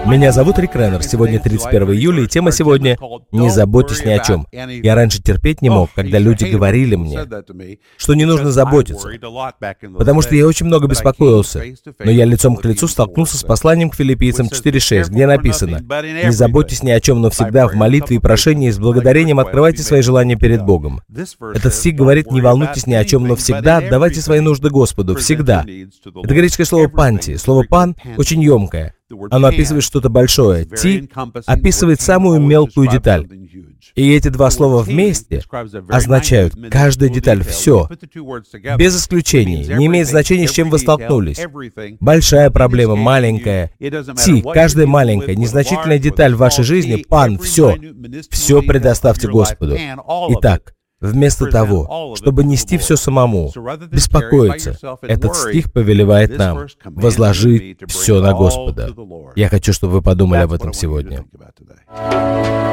Меня зовут Рик Реннер. Сегодня 31 июля, и тема сегодня «Не заботьтесь ни о чем». Я раньше терпеть не мог, когда люди говорили мне, что не нужно заботиться, потому что я очень много беспокоился. Но я лицом к лицу столкнулся с посланием к Филиппийцам 4.6, где написано: «Не заботьтесь ни о чем, но всегда в молитве и прошении с благодарением открывайте свои желания перед Богом». Этот стих говорит: не волнуйтесь ни о чем, но всегда отдавайте свои нужды Господу. Всегда. Это греческое слово «панти». Слово «пан» очень емкое. Оно описывает что-то большое. «Ти» описывает самую мелкую деталь. И эти два слова вместе означают каждая деталь, все, без исключений, не имеет значения, с чем вы столкнулись. Большая проблема, маленькая. «Ти», каждая маленькая, незначительная деталь в вашей жизни, «пан», все предоставьте Господу. Итак, вместо того, чтобы нести все самому, беспокоиться, этот стих повелевает нам возложить все на Господа. Я хочу, чтобы вы подумали об этом сегодня.